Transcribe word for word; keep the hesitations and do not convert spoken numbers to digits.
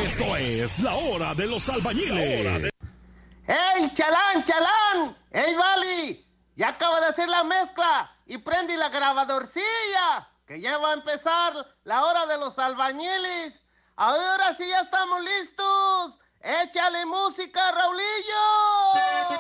Esto es la hora de los albañiles. De... ¡Ey, chalán, chalán! ¡Ey, Vali! Ya acaba de hacer la mezcla y prende la grabadorcilla, que ya va a empezar la hora de los albañiles. Ahora sí ya estamos listos. ¡Échale música, Raulillo!